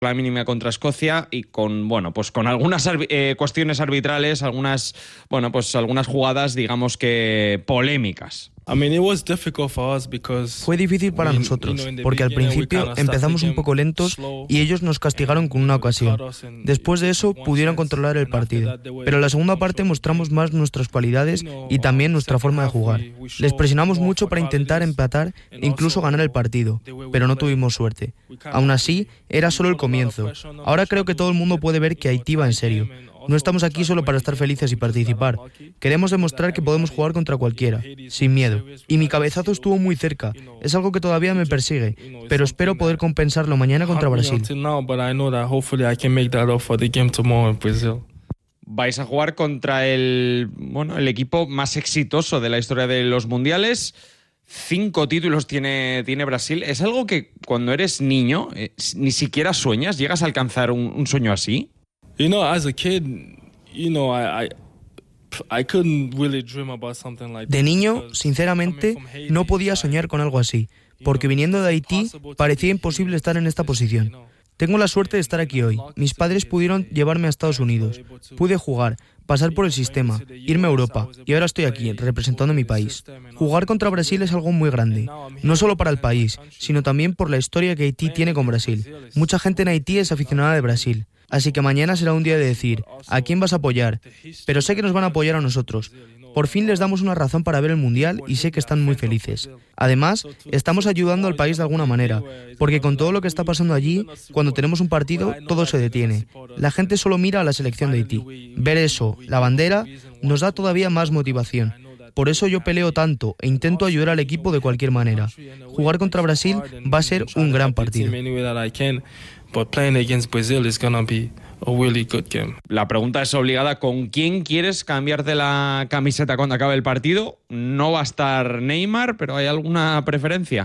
la mínima contra Escocia y con, bueno, pues con algunas cuestiones arbitrales, algunas jugadas, digamos que polémicas. Fue difícil para nosotros, porque al principio empezamos un poco lentos y ellos nos castigaron con una ocasión. Después de eso pudieron controlar el partido. Pero en la segunda parte mostramos más nuestras cualidades y también nuestra forma de jugar. Les presionamos mucho para intentar empatar e incluso ganar el partido, pero no tuvimos suerte. Aún así, era solo el comienzo. Ahora creo que todo el mundo puede ver que Haití va en serio. No estamos aquí solo para estar felices y participar. Queremos demostrar que podemos jugar contra cualquiera, sin miedo. Y mi cabezazo estuvo muy cerca. Es algo que todavía me persigue, pero espero poder compensarlo mañana contra Brasil. Vais a jugar contra el equipo más exitoso de la historia de los mundiales. 5 títulos tiene Brasil. ¿Es algo que cuando eres niño ni siquiera sueñas? ¿Llegas a alcanzar un sueño así? De niño, sinceramente, no podía soñar con algo así, porque viniendo de Haití parecía imposible estar en esta posición. Tengo la suerte de estar aquí hoy. Mis padres pudieron llevarme a Estados Unidos. Pude jugar, pasar por el sistema, irme a Europa y ahora estoy aquí representando a mi país. Jugar contra Brasil es algo muy grande, no solo para el país, sino también por la historia que Haití tiene con Brasil. Mucha gente en Haití es aficionada de Brasil. Así que mañana será un día de decir, ¿a quién vas a apoyar? Pero sé que nos van a apoyar a nosotros. Por fin les damos una razón para ver el Mundial y sé que están muy felices. Además, estamos ayudando al país de alguna manera, porque con todo lo que está pasando allí, cuando tenemos un partido, todo se detiene. La gente solo mira a la selección de Haití. Ver eso, la bandera, nos da todavía más motivación. Por eso yo peleo tanto e intento ayudar al equipo de cualquier manera. Jugar contra Brasil va a ser un gran partido. La pregunta es obligada: ¿con quién quieres cambiarte la camiseta cuando acabe el partido? No va a estar Neymar, pero ¿hay alguna preferencia?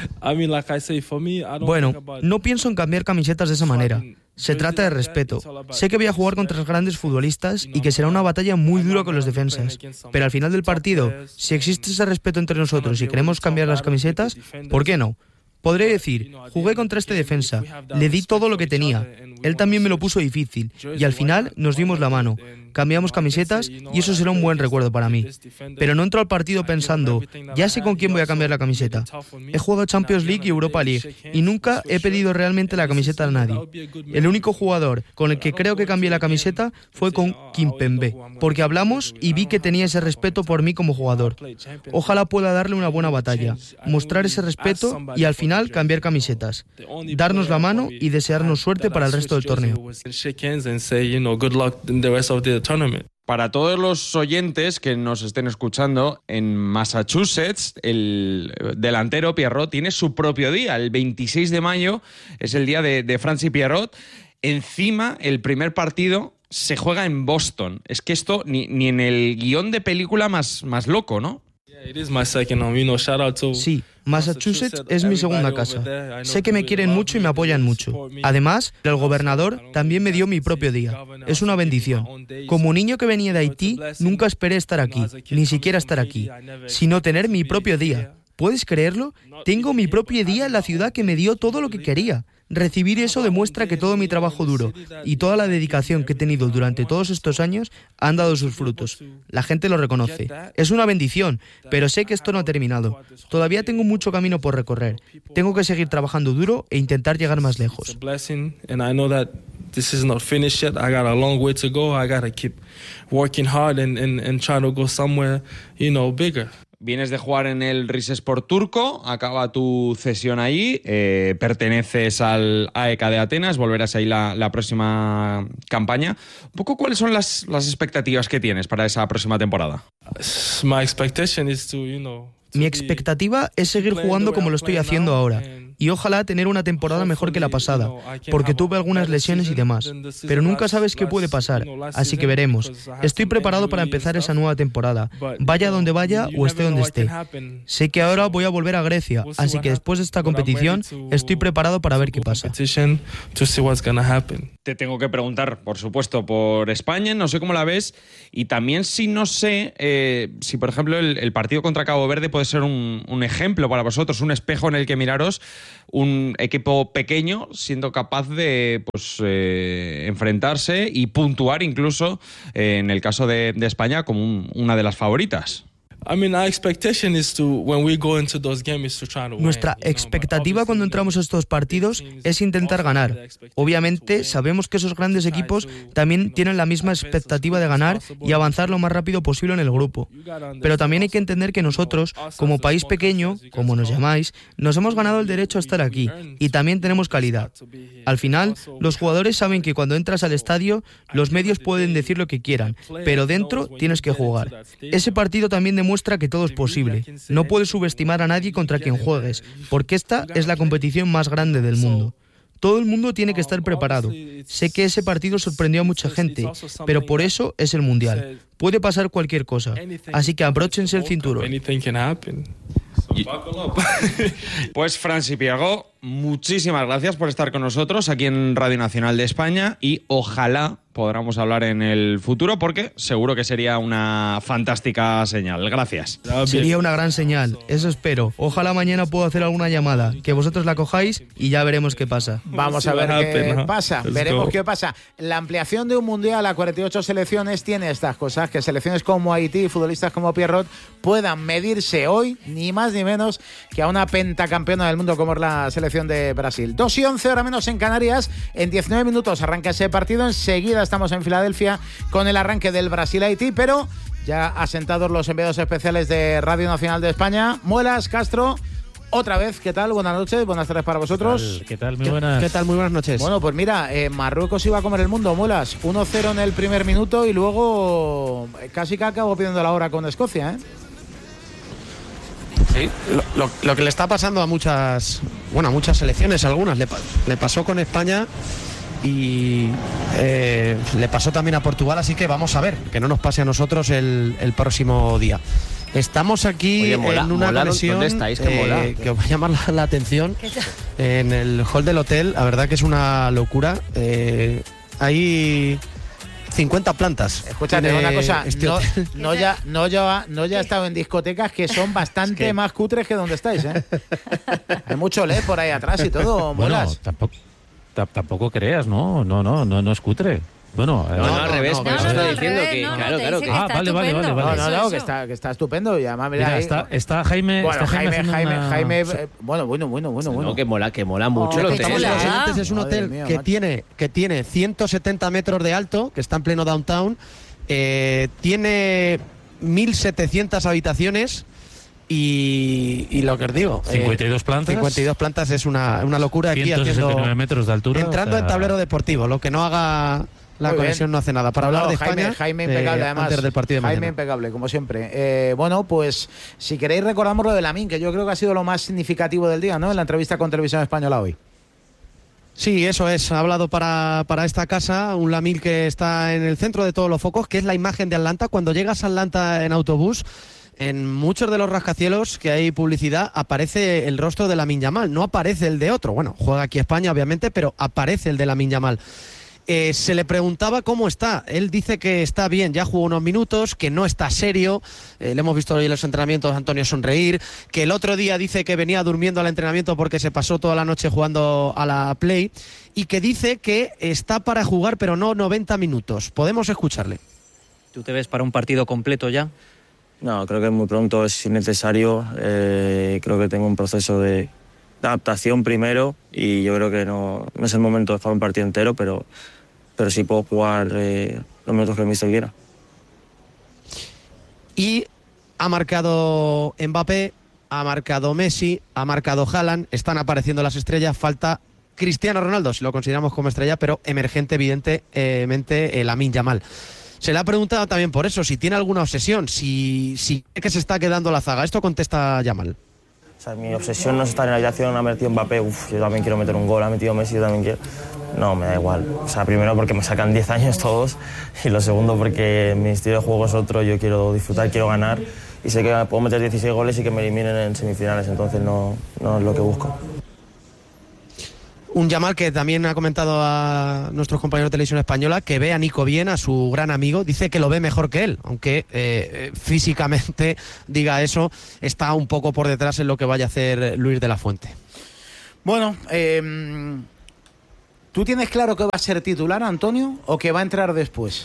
Bueno, no pienso en cambiar camisetas de esa manera. Se trata de respeto. Sé que voy a jugar contra los grandes futbolistas y que será una batalla muy dura con los defensas. Pero al final del partido, si existe ese respeto entre nosotros y queremos cambiar las camisetas, ¿por qué no? Podré decir, jugué contra este defensa, le di todo lo que tenía, él también me lo puso difícil y al final nos dimos la mano, cambiamos camisetas y eso será un buen recuerdo para mí. Pero no entro al partido pensando, ya sé con quién voy a cambiar la camiseta. He jugado Champions League y Europa League y nunca he pedido realmente la camiseta a nadie. El único jugador con el que creo que cambié la camiseta fue con Kimpembe, porque hablamos y vi que tenía ese respeto por mí como jugador. Ojalá pueda darle una buena batalla, mostrar ese respeto y al final cambiar camisetas, darnos la mano y desearnos suerte para el resto del torneo. Para todos los oyentes que nos estén escuchando, en Massachusetts el delantero Pierrot tiene su propio día. El 26 de mayo es el día de Francis Pierrot. Encima, el primer partido se juega en Boston. Es que esto ni en el guión de película más loco, ¿no? Sí, Massachusetts es mi segunda casa. Sé que me quieren mucho y me apoyan mucho. Además, el gobernador también me dio mi propio día. Es una bendición. Como niño que venía de Haití, nunca esperé estar aquí, ni siquiera estar aquí, sino tener mi propio día. ¿Puedes creerlo? Tengo mi propio día en la ciudad que me dio todo lo que quería. Recibir eso demuestra que todo mi trabajo duro y toda la dedicación que he tenido durante todos estos años han dado sus frutos. La gente lo reconoce. Es una bendición, pero sé que esto no ha terminado. Todavía tengo mucho camino por recorrer. Tengo que seguir trabajando duro e intentar llegar más lejos. This is not finished yet. I got a long way to go. I got to keep working hard and try to go somewhere, bigger. Vienes de jugar en el Rizespor turco, acaba tu cesión ahí, perteneces al AEK de Atenas, volverás ahí la próxima campaña. Un poco, ¿cuáles son las expectativas que tienes para esa próxima temporada? Mi expectativa es seguir jugando como lo estoy haciendo ahora y ojalá tener una temporada mejor que la pasada, porque tuve algunas lesiones y demás, pero nunca sabes qué puede pasar, así que veremos. Estoy preparado para empezar esa nueva temporada, vaya donde vaya o esté donde esté. Sé que ahora voy a volver a Grecia, así que después de esta competición estoy preparado para ver qué pasa. Te tengo que preguntar, por supuesto, por España, no sé cómo la ves, y también si no sé si, por ejemplo, el partido contra Cabo Verde puede ser un ejemplo para vosotros, un espejo en el que miraros un equipo pequeño siendo capaz de enfrentarse y puntuar incluso en el caso de España como una de las favoritas. Nuestra expectativa cuando entramos a estos partidos es intentar ganar. Obviamente sabemos que esos grandes equipos también tienen la misma expectativa de ganar y avanzar lo más rápido posible en el grupo. Pero también hay que entender que nosotros, como país pequeño, como nos llamáis, nos hemos ganado el derecho a estar aquí y también tenemos calidad. Al final, los jugadores saben que cuando entras al estadio, los medios pueden decir lo que quieran, pero dentro tienes que jugar. Ese partido también demuestra que todo es posible. No puedes subestimar a nadie contra quien juegues, porque esta es la competición más grande del mundo. Todo el mundo tiene que estar preparado. Sé que ese partido sorprendió a mucha gente, pero por eso es el Mundial. Puede pasar cualquier cosa, así que abróchense el cinturón. Pues Francis Piergo, muchísimas gracias por estar con nosotros aquí en Radio Nacional de España y ojalá podamos hablar en el futuro porque seguro que sería una fantástica señal. Gracias. Sería una gran señal, eso espero. Ojalá mañana pueda hacer alguna llamada, que vosotros la cojáis y ya veremos qué pasa. Vamos a ver qué pasa, veremos qué pasa. La ampliación de un mundial a 48 selecciones tiene estas cosas, que selecciones como Haití, futbolistas como Pierrot, puedan medirse hoy, ni más ni menos, que a una pentacampeona del mundo como es la selección de Brasil. 2:11, hora menos en Canarias. En 19 minutos arranca ese partido. Enseguida estamos en Filadelfia con el arranque del Brasil-Haití, pero ya asentados los enviados especiales de Radio Nacional de España. Muelas, Castro, otra vez, ¿qué tal? Buenas noches, buenas tardes para vosotros. ¿Qué tal? Muy buenas. ¿Qué tal? Muy buenas noches. Bueno, pues mira, Marruecos iba a comer el mundo, Muelas. 1-0 en el primer minuto y luego casi que acabó pidiendo la hora con Escocia, ¿eh? Sí, lo que le está pasando a muchas selecciones, algunas le pasó con España y le pasó también a Portugal, así que vamos a ver, que no nos pase a nosotros el próximo día. Estamos aquí en una conexión ¿dónde estáis? Que os va a llamar la atención en el hall del hotel. La verdad que es una locura. Hay 50 plantas. Escúchate una cosa, no ya he estado en discotecas que son bastante más cutres que donde estáis, ¿eh? Hay mucho LED por ahí atrás y todo, Muelas. Bueno, tampoco creas, no es cutre. Bueno, al revés, no, pero eso está diciendo que, claro. Vale. No, que está estupendo. Y además, mira, está Jaime. Bueno, Jaime, sí. Bueno. Que mola mucho el hotel. Es un hotel que tiene 170 metros de alto, que está en pleno downtown. Tiene 1.700 habitaciones. Y lo que os digo, 52 plantas. 52 plantas es una locura. 169 metros de altura. Entrando en tablero deportivo, lo que no haga la conexión no hace nada. Para hablar de España, Jaime impecable, además. Antes del partido de Jaime mañana. impecable, como siempre. Bueno, pues si queréis recordamos lo de Lamine, que yo creo que ha sido lo más significativo del día, ¿no? En la entrevista con Televisión Española hoy. Sí, eso es. Ha hablado para esta casa un Lamine que está en el centro de todos los focos, que es la imagen de Atlanta. Cuando llegas a Atlanta en autobús, en muchos de los rascacielos que hay publicidad aparece el rostro de Lamine Yamal, no aparece el de otro. Bueno, juega aquí España obviamente, pero aparece el de Lamine Yamal. Se le preguntaba cómo está. Él dice que está bien, ya jugó unos minutos, que no está serio. Le hemos visto hoy en los entrenamientos a Antonio sonreír, que el otro día dice que venía durmiendo al entrenamiento porque se pasó toda la noche jugando a la Play, y que dice que está para jugar pero no 90 minutos. Podemos escucharle. ¿Tú te ves para un partido completo ya? No, creo que muy pronto es innecesario. Creo que tengo un proceso de adaptación primero y yo creo que no es el momento de jugar un partido entero, pero sí puedo jugar los minutos que el míster quiera. Y ha marcado Mbappé, ha marcado Messi, ha marcado Haaland, están apareciendo las estrellas, falta Cristiano Ronaldo, si lo consideramos como estrella, pero emergente evidentemente Lamine Yamal. Se le ha preguntado también por eso, si tiene alguna obsesión, si cree que se está quedando la zaga. Esto contesta Yamal. O sea, mi obsesión no es estar en la habitación, ha metido Mbappé, yo también quiero meter un gol, ha metido Messi, yo también quiero. No, me da igual. O sea, primero porque me sacan 10 años todos y lo segundo porque mi estilo de juego es otro, yo quiero disfrutar, quiero ganar y sé que puedo meter 16 goles y que me eliminen en semifinales, entonces no es lo que busco. Un Yamal que también ha comentado a nuestros compañeros de Televisión Española que ve a Nico bien, a su gran amigo, dice que lo ve mejor que él, aunque físicamente diga eso, está un poco por detrás en lo que vaya a hacer Luis de la Fuente. Bueno, ¿tú tienes claro que va a ser titular, Antonio, o que va a entrar después?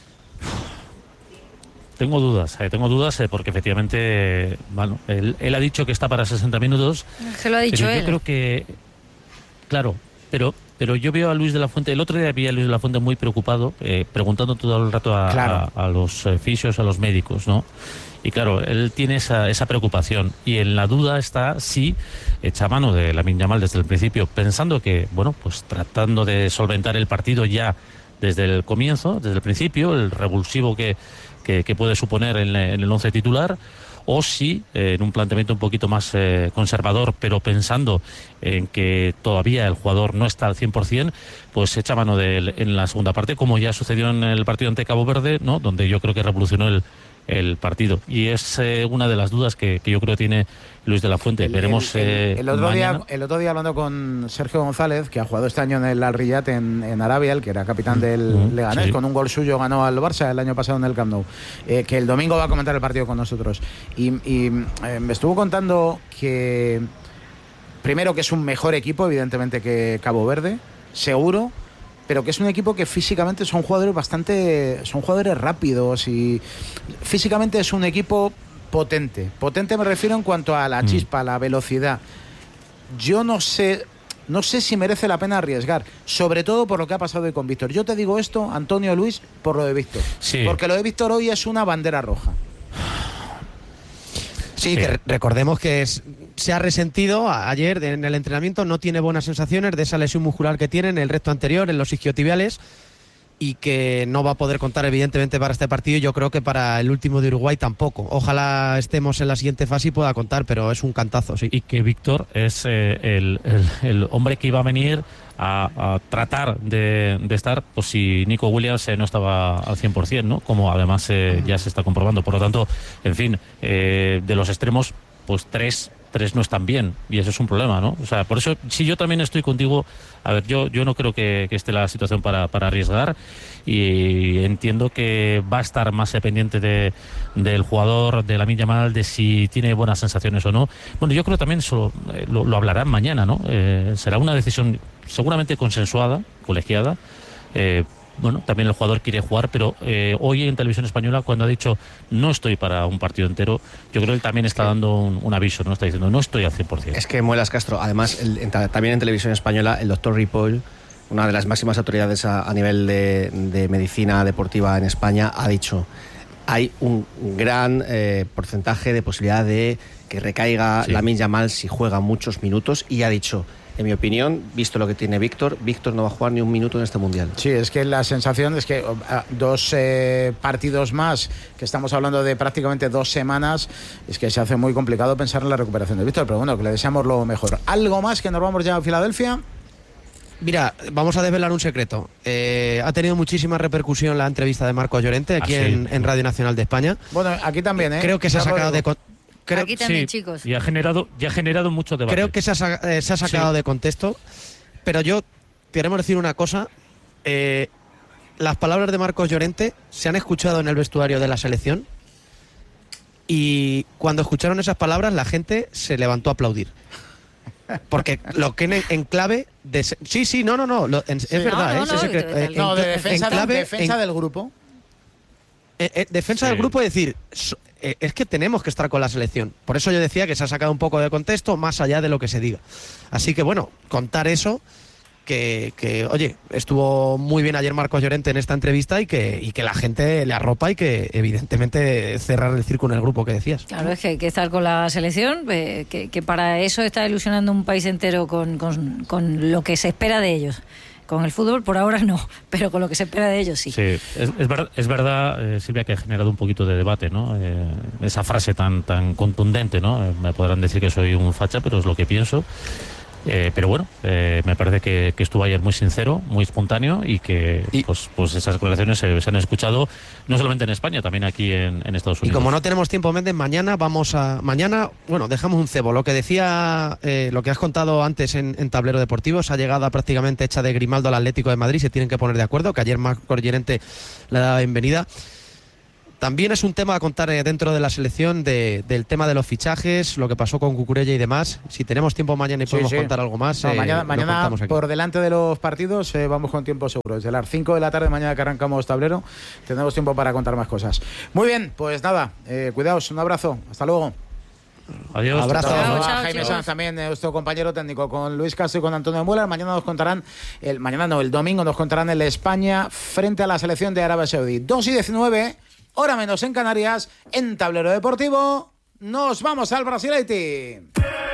Tengo dudas porque efectivamente, bueno, él ha dicho que está para 60 minutos. Se lo ha dicho él. Yo creo que, claro, pero yo veo a Luis de la Fuente, el otro día vi a Luis de la Fuente muy preocupado, preguntando todo el rato a los fisios, a los médicos, ¿no? Y claro, él tiene esa preocupación y en la duda está si echa mano de Lamine Yamal desde el principio, pensando que, bueno, pues tratando de solventar el partido ya desde el comienzo, desde el principio, el revulsivo que puede suponer en el once titular, o si en un planteamiento un poquito más conservador, pero pensando en que todavía el jugador no está al 100%, pues echa mano de él en la segunda parte, como ya sucedió en el partido ante Cabo Verde, ¿no? Donde yo creo que revolucionó el partido. Y es una de las dudas que yo creo tiene Luis de la Fuente. Veremos el otro día hablando con Sergio González, que ha jugado este año en el Al Riyad en Arabia, el que era capitán del Leganés, con un gol suyo ganó al Barça el año pasado en el Camp Nou, que el domingo va a comentar el partido con nosotros, y me estuvo contando que primero que es un mejor equipo evidentemente que Cabo Verde, seguro, pero que es un equipo que físicamente son jugadores rápidos y físicamente es un equipo potente me refiero en cuanto a la chispa, a la velocidad. Yo no sé si merece la pena arriesgar, sobre todo por lo que ha pasado hoy con Víctor. Yo te digo esto, Antonio, Luis, por lo de Víctor, porque lo de Víctor hoy es una bandera roja. Sí, que recordemos que se ha resentido ayer en el entrenamiento, no tiene buenas sensaciones de esa lesión muscular que tiene en el recto anterior, en los isquiotibiales, y que no va a poder contar evidentemente para este partido, y yo creo que para el último de Uruguay tampoco. Ojalá estemos en la siguiente fase y pueda contar, pero es un cantazo, sí. Y que Víctor es el hombre que iba a venir a tratar de estar, pues si Nico Williams no estaba al 100%, ¿no? Como además ya se está comprobando. Por lo tanto, en fin, de los extremos, pues tres no están bien, y eso es un problema, ¿no? O sea, por eso, sí, yo también estoy contigo. A ver, yo no creo que esté la situación para arriesgar, y entiendo que va a estar más pendiente del jugador, de Lamine Yamal, de si tiene buenas sensaciones o no. Bueno, yo creo también eso lo hablarán mañana, ¿no? Será una decisión seguramente consensuada, colegiada. Bueno, también el jugador quiere jugar, pero hoy en Televisión Española, cuando ha dicho no estoy para un partido entero, yo creo que él también está dando un aviso, ¿no? Está diciendo no estoy al 100%. Es que Muelas Castro, además, también en Televisión Española, el doctor Ripoll, una de las máximas autoridades a nivel de medicina deportiva en España, ha dicho hay un gran porcentaje de posibilidad de que recaiga Lamine Yamal si juega muchos minutos, y ha dicho: en mi opinión, visto lo que tiene Víctor no va a jugar ni un minuto en este Mundial. Sí, es que la sensación es que dos partidos más, que estamos hablando de prácticamente 2 semanas, es que se hace muy complicado pensar en la recuperación de Víctor, pero bueno, que le deseamos lo mejor. ¿Algo más, que nos vamos ya a Filadelfia? Mira, vamos a desvelar un secreto. Ha tenido muchísima repercusión la entrevista de Marcos Llorente aquí en Radio Nacional de España. Bueno, aquí también, Creo que se ha sacado de... Aquí también, chicos. Y ha generado mucho debate. Creo que se ha sacado de contexto, pero yo queremos decir una cosa. Las palabras de Marcos Llorente se han escuchado en el vestuario de la selección, y cuando escucharon esas palabras la gente se levantó a aplaudir. Porque lo que en clave de... Es verdad. De defensa del grupo. Defensa del grupo, es decir, es que tenemos que estar con la selección. Por eso yo decía que se ha sacado un poco de contexto, más allá de lo que se diga. Así que bueno, contar eso, que oye, estuvo muy bien ayer Marcos Llorente en esta entrevista, y que la gente le arropa, y que evidentemente cerrar el círculo en el grupo que decías. Claro, es que hay que estar con la selección, que para eso está ilusionando un país entero con lo que se espera de ellos. Con el fútbol por ahora no, pero con lo que se espera de ellos sí. Sí, es verdad, Silvia, que ha generado un poquito de debate, ¿no? Esa frase tan contundente, ¿no? Me podrán decir que soy un facha, pero es lo que pienso. Pero bueno, me parece que estuvo ayer muy sincero, muy espontáneo, y que pues esas declaraciones se han escuchado no solamente en España, también aquí en Estados Unidos. Y como no tenemos tiempo, Méndez, mañana dejamos un cebo. Lo que decía, lo que has contado antes en Tablero Deportivo, esa llegada prácticamente hecha de Grimaldo al Atlético de Madrid, se tienen que poner de acuerdo, que ayer Marcos Llorente le da la bienvenida. También es un tema a contar dentro de la selección del tema de los fichajes, lo que pasó con Cucurella y demás. Si tenemos tiempo mañana y podemos contar algo más, mañana por delante de los partidos vamos con tiempo seguro. Desde las 5 de la tarde mañana que arrancamos tablero tendremos tiempo para contar más cosas. Muy bien, pues nada, cuidaos, un abrazo, hasta luego. Adiós. Abrazo. Chao, Jaime Sanz, también nuestro compañero técnico, con Luis Castro y con Antonio Mueller. Mañana nos contarán, el domingo nos contarán el España frente a la selección de Arabia Saudí. 2:19, hora menos en Canarias, en Tablero Deportivo. Nos vamos al Brasil-Haití.